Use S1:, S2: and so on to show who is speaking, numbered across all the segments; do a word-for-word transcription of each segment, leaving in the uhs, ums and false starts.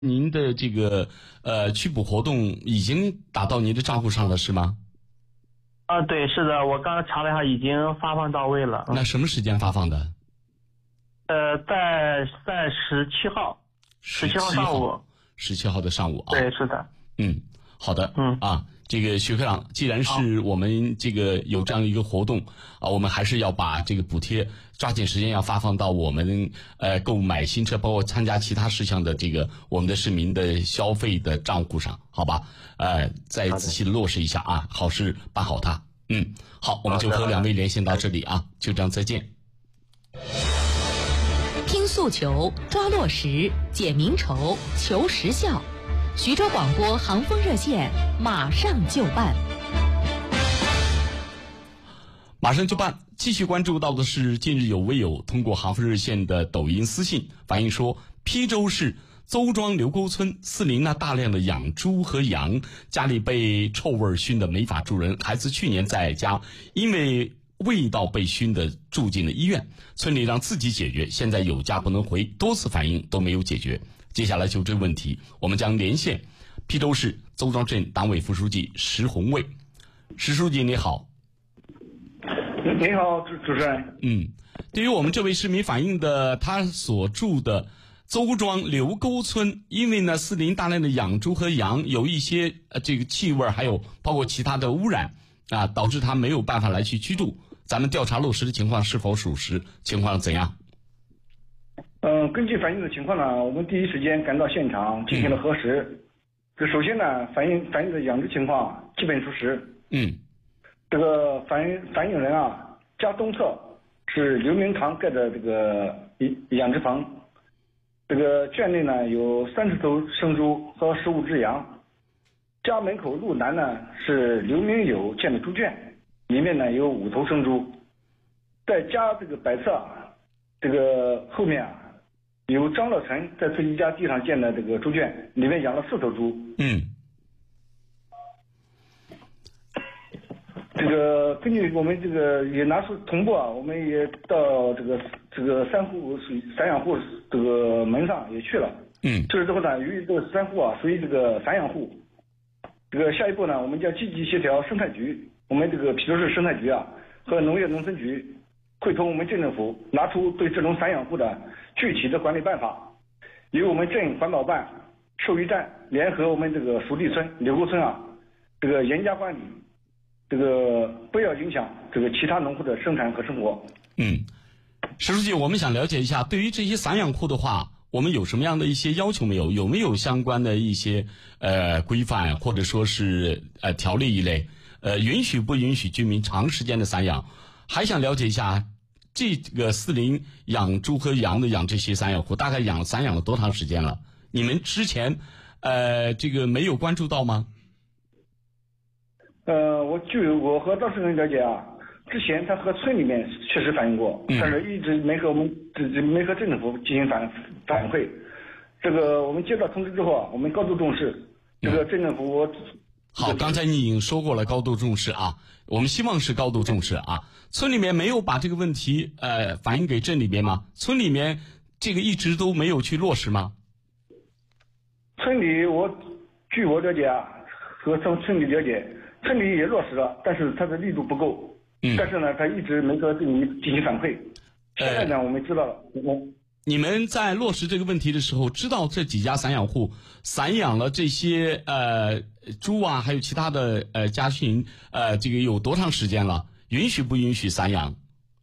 S1: 您的这个呃驱捕活动已经打到您的账户上了，是吗？
S2: 啊，对，是的，我刚刚查了一下，已经发放到位了。
S1: 那什么时间发放的？
S2: 呃，在在十七号，十七号上午，
S1: 十七号的上午啊。
S2: 对，是的。
S1: 嗯，好的。
S2: 嗯
S1: 啊，这个徐科长，既然是我们这个有这样一个活动啊，我们还是要把这个补贴抓紧时间要发放到我们呃购买新车，包括参加其他事项的这个我们的市民的消费的账户上，好吧？呃，再仔细的落实一下啊，好事办好它。嗯，好，我们就和两位连线到这里啊，就这样，再见。
S3: 听诉求，抓落实，解民愁，求实效。徐州广播航风热线马上就办，
S1: 马上就办。继续关注到的是，近日有微友通过航风热线的抖音私信反映说，邳州市邹庄刘沟村四邻呢大量的养猪和羊，家里被臭味熏得没法住人，孩子去年在家因为味道被熏得住进了医院，村里让自己解决，现在有家不能回，多次反映都没有解决。接下来就这个问题，我们将连线邳州市邹庄镇党委副书记石红卫。石书记你好。
S4: 你好，主主持人。
S1: 嗯，对于我们这位市民反映的，他所住的邹庄刘沟村，因为呢四邻大量的养猪和羊，有一些呃这个气味，还有包括其他的污染啊，导致他没有办法来去居住。咱们调查落实的情况是否属实？情况怎样？
S4: 嗯，根据反映的情况呢，我们第一时间赶到现场进行了核实。这、嗯、首先呢，反映反映的养殖情况基本属实。
S1: 嗯，
S4: 这个反映反映人啊，家东侧是刘明堂盖的这个养殖房，这个圈内呢有三十头生猪和十五只羊，家门口路南呢是刘明友建的猪圈，里面呢有五头生猪，在家这个北侧这个后面啊。有张乐成在自己家地上建的这个猪圈，里面养了四头猪。
S1: 嗯，
S4: 这个根据我们这个也拿出同步啊，我们也到这个这个三户散养户这个门上也去了。
S1: 嗯，
S4: 去了之后呢，由于这个三户啊属于这个散养户，这个下一步呢，我们将积极协调生态局，我们这个邳州市生态局啊和农业农村局。会同我们镇政府拿出对这种散养户的具体的管理办法，由我们镇环保办、兽医站联合我们这个属地村刘沟村啊，这个严加管理，这个不要影响这个其他农户的生产和生活。
S1: 嗯，石书记，我们想了解一下，对于这些散养户的话，我们有什么样的一些要求没有？有没有相关的一些呃规范，或者说是呃条例一类，呃允许不允许居民长时间的散养？还想了解一下，这个四邻养猪和羊的养这些散养户，大概养散养了多长时间了？你们之前，呃，这个没有关注到吗？
S4: 呃，我据我和当事人了解啊，之前他和村里面确实反映过，嗯、但是一直没和我们这这没和镇政府进行反反馈。这个我们接到通知之后啊，我们高度重视。这个镇政府我。
S1: 好，刚才你已经说过了，高度重视啊，我们希望是高度重视啊。村里面没有把这个问题呃反映给镇里面吗？村里面这个一直都没有去落实吗？
S4: 村里我据我了解啊，和从村里了解，村里也落实了，但是它的力度不够。嗯。但是呢，他一直没和镇里进行反馈。现在呢，呃、我们知道了。我
S1: 你们在落实这个问题的时候，知道这几家散养户散养了这些呃猪啊，还有其他的呃家禽呃，这个有多长时间了？允许不允许散养？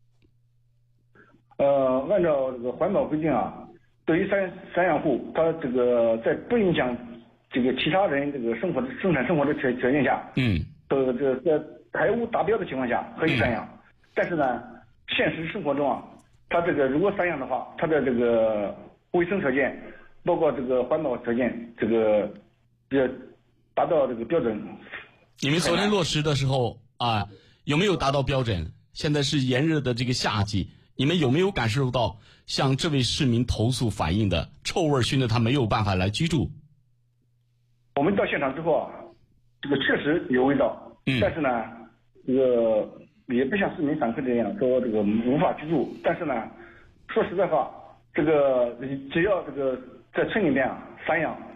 S4: 呃，按照这个环保规定啊，对于散散养户，他这个在不影响这个其他人这个生活的生产生活的条条件下，
S1: 嗯，
S4: 呃，这在排污达标的情况下可以散养，嗯、但是呢，现实生活中啊。它这个如果散养的话，它的这个卫生条件，包括这个环保条件，这个要达到这个标准。
S1: 你们昨天落实的时候啊，有没有达到标准？现在是炎热的这个夏季，你们有没有感受到像这位市民投诉反映的臭味熏得他没有办法来居住？
S4: 我们到现场之后啊，这个确实有味道，嗯、但是呢，这个。也不像市民反馈这样说这个无法居住，但是呢，说实在话，这个只要这个在村里面啊散养。